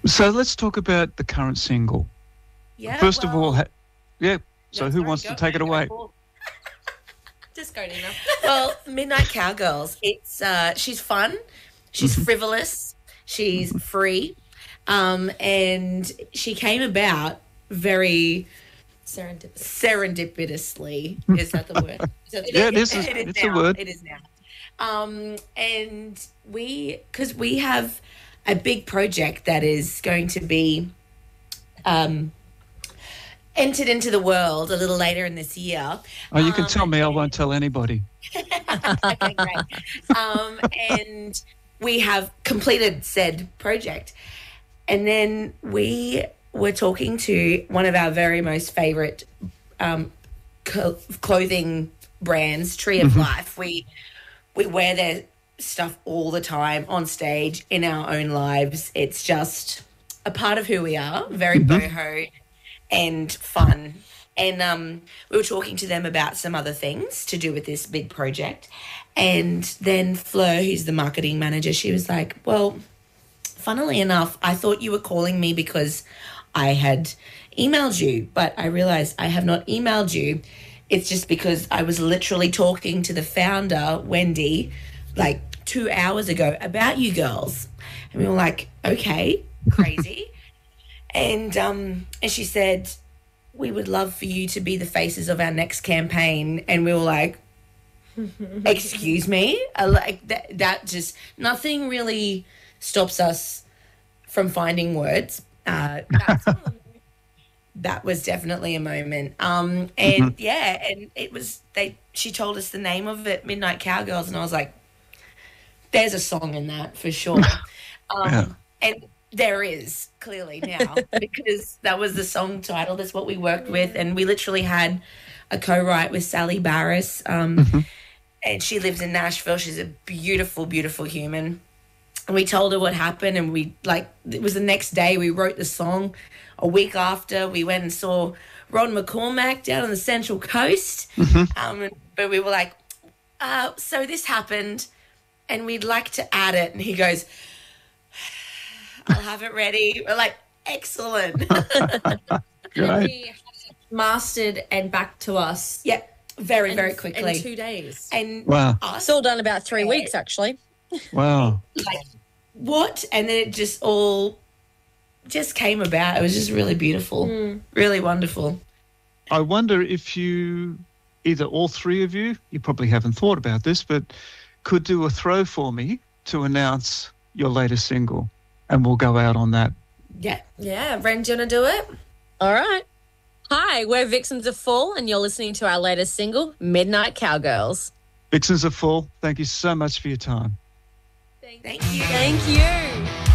So let's talk about the current single. Yeah. First of all, yeah. So No, who sorry, wants to go, take it go, away? go. Just go, Nina. Well, Midnight Cowgirls. It's she's fun, she's frivolous, she's free, and she came about very serendipitously. Is that the word? Yeah, it is. It's a word. It is now. And because we have a big project that is going to be entered into the world a little later in this year. Oh, you can tell me. I won't tell anybody. Okay, great. And we have completed said project. And then we were talking to one of our very most favourite clothing brands, Tree of Life. We wear their stuff all the time on stage, in our own lives. It's just a part of who we are, very boho and fun. And we were talking to them about some other things to do with this big project. And then Fleur, who's the marketing manager, she was like, well, funnily enough, I thought you were calling me because I had emailed you, but I realized I have not emailed you. It's just because I was literally talking to the founder, Wendy, like 2 hours ago about you girls. And we were like, okay, crazy. And she said, we would love for you to be the faces of our next campaign. And we were like, excuse me? Like that just, nothing really stops us from finding words. That was definitely a moment. And yeah, and it was, she told us the name of it, Midnight Cowgirls, and I was like, there's a song in that for sure. And there is clearly now because that was the song title. That's what we worked with. And we literally had a co-write with Sally Barris. And she lives in Nashville. She's a beautiful, beautiful human. And we told her what happened. And it was the next day we wrote the song. A week after, we went and saw Ron McCormack down on the Central Coast. But we were like, so this happened and we'd like to add it. And he goes, I'll have it ready. We're like, excellent. And we had it mastered and back to us. Yeah, very, very quickly. In 2 days. And wow. It's all done about 3 weeks, actually. Wow. Like, what? And then it just all just came about. It was just really beautiful, really wonderful. I wonder if you, either all three of you probably haven't thought about this, but could do a throw for me to announce your latest single, and we'll go out on that. Yeah. Yeah, Ren, do you want to do it? All right. Hi, we're Vixens of Fall, and you're listening to our latest single, Midnight Cowgirls. Vixens are full. Thank you so much for your time. Thank you. Thank you.